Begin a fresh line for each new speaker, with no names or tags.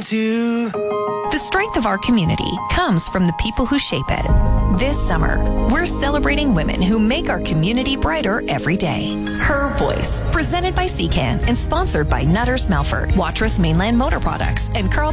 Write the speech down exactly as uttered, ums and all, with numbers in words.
to.
The strength of our community comes from the people who shape it. This summer, we're celebrating women who make our community brighter every day. Her Voice, presented by C C A N and sponsored by Nutters Melford, Watrous Mainland Motor Products, and Carl